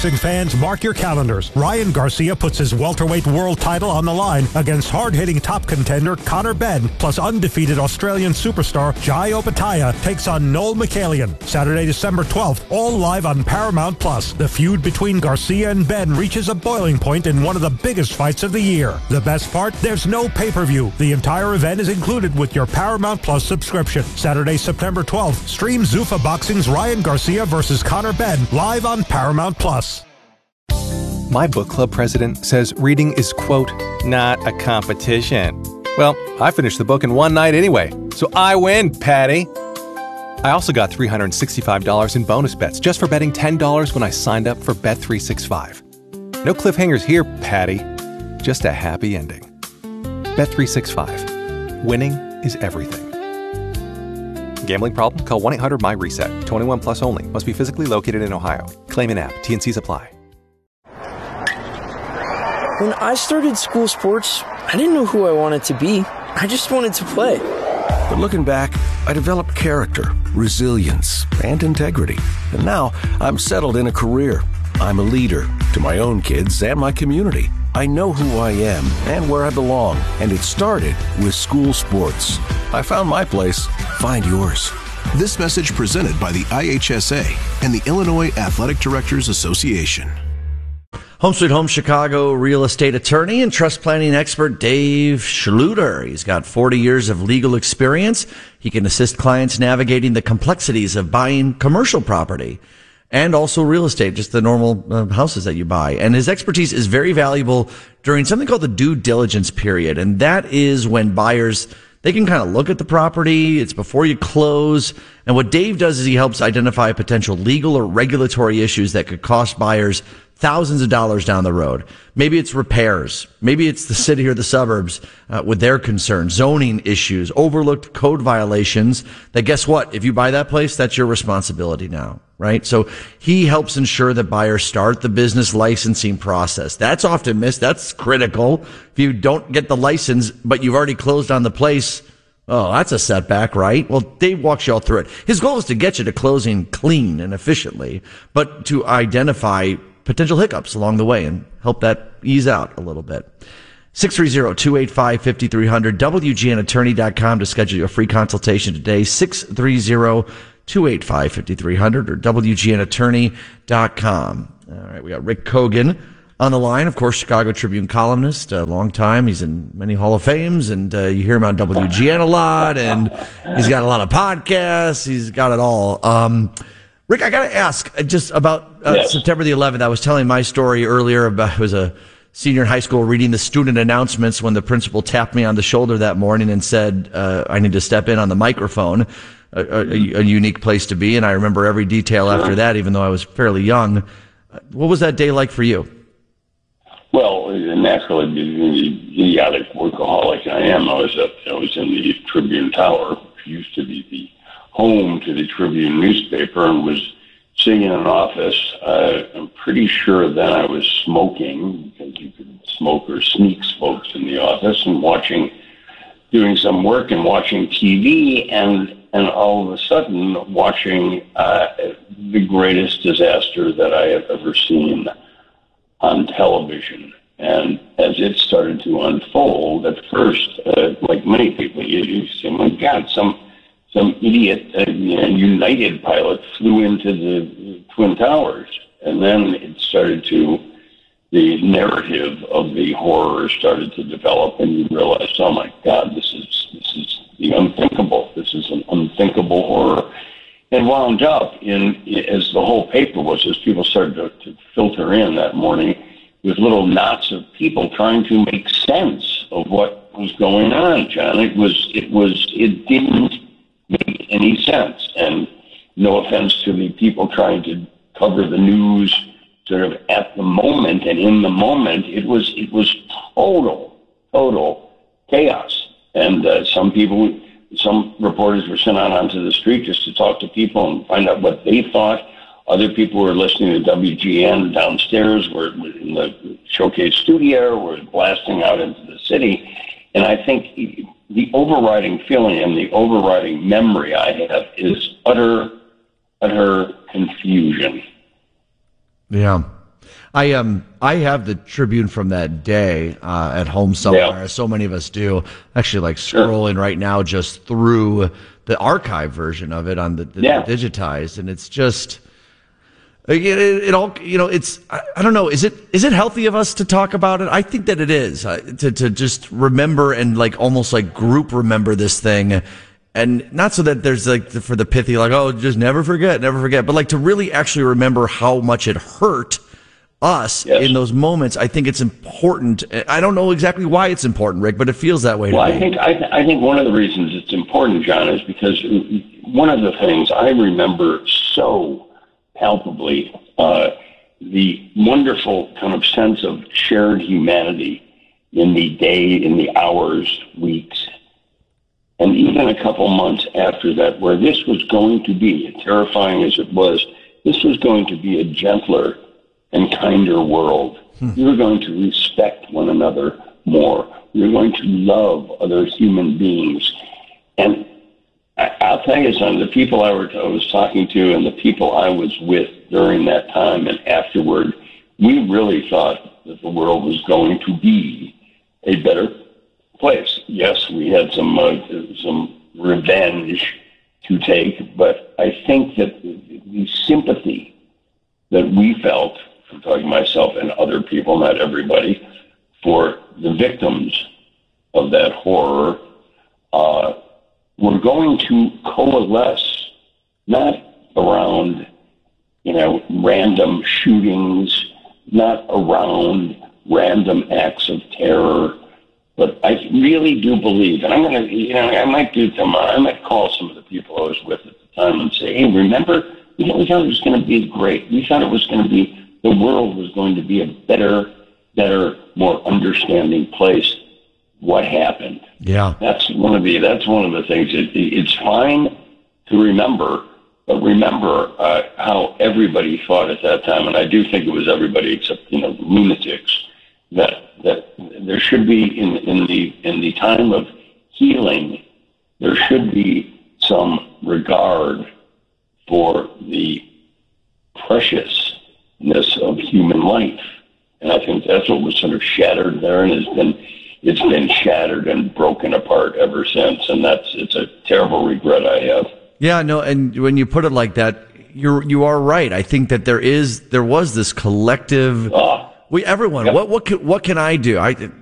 Boxing fans, mark your calendars. Ryan Garcia puts his welterweight world title on the line against hard-hitting top contender Conor Benn, plus undefeated Australian superstar Jai Opetaia takes on Noel Michelian. Saturday, December 12th, all live on Paramount+. The feud between Garcia and Benn reaches a boiling point in one of the biggest fights of the year. The best part? There's no pay-per-view. The entire event is included with your Paramount+ subscription. Saturday, September 12th, stream Zuffa Boxing's Ryan Garcia versus Conor Benn live on Paramount+. My book club president says reading is, quote, not a competition. Well, I finished the book in one night anyway, so I win, Patty. I also got $365 in bonus bets just for betting $10 when I signed up for Bet365. No cliffhangers here, Patty. Just a happy ending. Bet365. Winning is everything. Gambling problem? Call 1-800-MY-RESET. 21 plus only. Must be physically located in Ohio. Claim in app. T&Cs apply. When I started school sports, I didn't know who I wanted to be. I just wanted to play. But looking back, I developed character, resilience, and integrity. And now I'm settled in a career. I'm a leader to my own kids and my community. I know who I am and where I belong, and it started with school sports. I found my place. Find yours. This message presented by the IHSA and the Illinois Athletic Directors Association. Home Sweet Home Chicago real estate attorney and trust planning expert Dave Schluter. He's got 40 years of legal experience. He can assist clients navigating the complexities of buying commercial property and also real estate, just the normal houses that you buy. And his expertise is very valuable during something called the due diligence period. And that is when buyers, they can kind of look at the property. It's before you close. And what Dave does is he helps identify potential legal or regulatory issues that could cost buyers thousands of dollars down the road. Maybe it's repairs. Maybe it's the city or the suburbs with their concerns, zoning issues, overlooked code violations that, guess what? If you buy that place, that's your responsibility now, right? So he helps ensure that buyers start the business licensing process. That's often missed. That's critical. If you don't get the license, but you've already closed on the place, oh, that's a setback, right? Well, Dave walks you all through it. His goal is to get you to closing clean and efficiently, but to identify potential hiccups along the way and help that ease out a little bit. 630-285-5300, WGNattorney.com to schedule your free consultation today. 630-285-5300 or WGNattorney.com. All right, we got Rick Kogan on the line, of course, Chicago Tribune columnist, a long time. He's in many Hall of Fames, and you hear him on WGN a lot, and he's got a lot of podcasts. He's got it all. Rick, I got to ask just about September the 11th. I was telling my story earlier about, I was a senior in high school reading the student announcements when the principal tapped me on the shoulder that morning and said, I need to step in on the microphone, a unique place to be. And I remember every detail after that, even though I was fairly young. What was that day like for you? Well, naturally, being the idiotic workaholic I am, I was in the Tribune Tower, which used to be the home to the Tribune newspaper, and was sitting in an office. I'm pretty sure then I was smoking, because you could smoke or sneak smokes in the office, and doing some work and watching TV, and all of a sudden watching the greatest disaster that I have ever seen on television. And as it started to unfold, at first, like many people, you say, my God, some idiot United pilot flew into the Twin Towers. And then the narrative of the horror started to develop, and you realize, oh my God, this is the unthinkable. This is an unthinkable horror. And wound up as the whole paper was, as people started to filter in that morning, with little knots of people trying to make sense of what was going on, John. It didn't make any sense. And no offense to the people trying to cover the news sort of at the moment and in the moment, it was total chaos. And some reporters were sent out onto the street just to talk to people and find out what they thought. Other people were listening to WGN downstairs, were in the showcase studio, were blasting out into the city. And I think the overriding feeling and the overriding memory I have is utter confusion. Yeah. I have the Tribune from that day at home somewhere, as so many of us do. Actually, like scrolling right now just through the archive version of it on the digitized, and it's just it all, it's, I don't know, is it healthy of us to talk about it? I think that it is, to just remember and like almost like group remember this thing. And not so that there's like for the pithy, like, oh, just never forget, but like to really actually remember how much it hurt us in those moments. I think it's important. I don't know exactly why it's important, Rick, but it feels that way to me. I think one of the reasons it's important, John, is because one of the things I remember so palpably, the wonderful kind of sense of shared humanity in the day, in the hours, weeks, and even a couple months after that, where this was going to be, terrifying as it was, this was going to be a gentler and kinder world. We were going to respect one another more. We were going to love other human beings. And I'll tell you something, the people I was talking to and the people I was with during that time and afterward, we really thought that the world was going to be a better place. Yes, we had some revenge to take, but I think that the sympathy that we felt, I'm talking myself and other people, not everybody, for the victims of that horror, we're going to coalesce not around, random shootings, not around random acts of terror, but I really do believe, and I'm going to, I might call some of the people I was with at the time and say, hey, remember, we thought it was going to be great. We thought it was going to be, the world was going to be a better, more understanding place. What happened? Yeah. That's one of the things. It's fine to remember, but remember how everybody thought at that time, and I do think it was everybody except, lunatics, that there should be in the time of healing, there should be some regard for the preciousness of human life. And I think that's what was sort of shattered there, and it's been shattered and broken apart ever since. And it's a terrible regret I have. Yeah, no, and when you put it like that, you are right. I think that there was this collective. Everyone. Yep. What can I do?